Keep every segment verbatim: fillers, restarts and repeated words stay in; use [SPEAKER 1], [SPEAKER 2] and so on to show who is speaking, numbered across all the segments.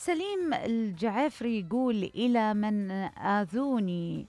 [SPEAKER 1] سليم الجعافري يقول إلى من آذوني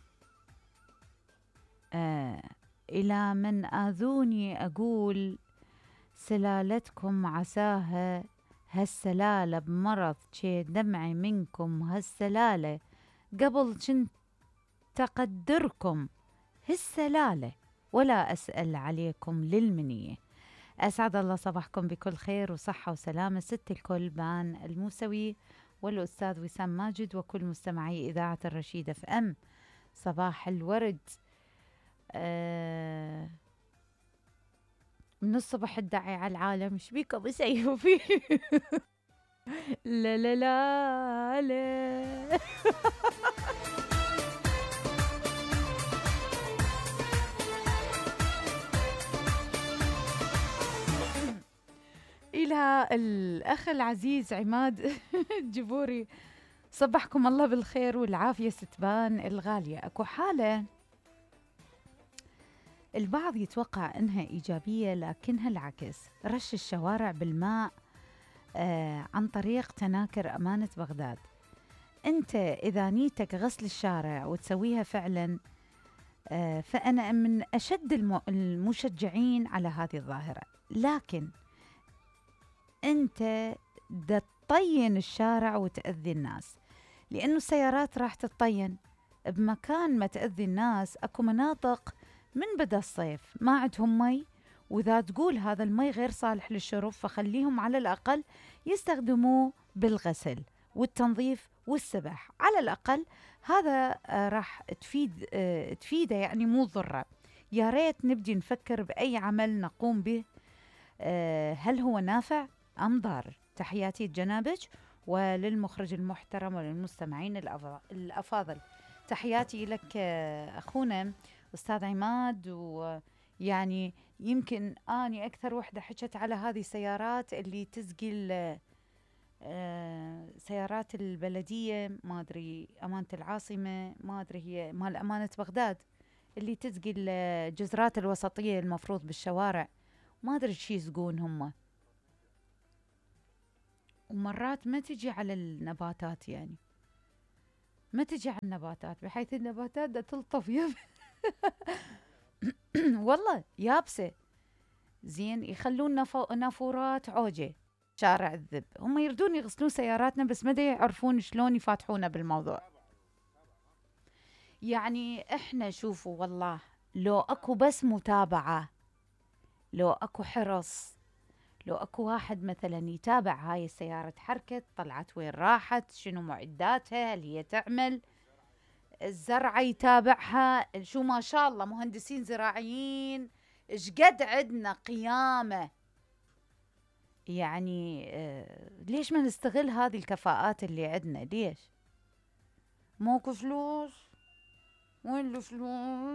[SPEAKER 1] آه إلى من آذوني أقول سلالتكم عساها هالسلالة بمرض شي دمعي منكم هالسلالة قبل كنت تقدركم هالسلالة ولا أسأل عليكم للمنية. أسعد الله صباحكم بكل خير وصحة وسلامة ست الكل بان الموسوي والأستاذ وسام ماجد وكل مستمعي إذاعة الرشيد اف ام. صباح الورد. آه من الصبح الداعي على العالم ايش بيكم يسيفوا فيه؟ لا لا لا لا. إلى الأخ العزيز عماد الجبوري، صبحكم الله بالخير والعافية ستبان الغالية. أكو حالة البعض يتوقع أنها إيجابية لكنها العكس، رش الشوارع بالماء آه عن طريق تناكر أمانة بغداد. أنت إذا نيتك غسل الشارع وتسويها فعلا آه فأنا من أشد الم- المشجعين على هذه الظاهرة، لكن أنت دا تطين الشارع وتأذي الناس، لأنه السيارات راح تتطين بمكان ما تأذي الناس. أكو مناطق من بدأ الصيف ما عندهم مي، وإذا تقول هذا المي غير صالح للشرب فخليهم على الأقل يستخدموه بالغسل والتنظيف والسبح على الأقل. هذا آه راح تفيد آه تفيده يعني مو ضرة. يا ريت نبدي نفكر بأي عمل نقوم به آه هل هو نافع أم ضار. تحياتي لجنابك وللمخرج المحترم وللمستمعين الأف- الأفاضل. تحياتي لك آه، أخونا أستاذ عماد. ويعني يمكن أني أكثر وحدة حكت على هذه السيارات اللي تسقي ال- آه، سيارات البلدية، ما أدري أمانة العاصمة، ما أدري هي مال أمانة بغداد، اللي تسقي الجزرات الوسطية المفروض بالشوارع، ما أدري شي يسقون هم. ومرات ما تجي على النباتات، يعني ما تجي على النباتات بحيث النباتات دا تلطف يب والله يابسة. زين يخلون نفو- نافورات عوجة شارع الذب. هم يردون يغسلون سياراتنا بس ما دا يعرفون شلون يفاتحونا بالموضوع. يعني احنا شوفوا والله لو اكو بس متابعة، لو اكو حرص، لو اكو واحد مثلا يتابع هاي السيارة تحركت طلعت وين راحت شنو معداتها هل هي تعمل الزرعة يتابعها، شو ما شاء الله مهندسين زراعيين ايش قد عندنا قيامة. يعني آه ليش ما نستغل هذه الكفاءات اللي عندنا؟ ليش موكو فلوس؟ وين الفلوس؟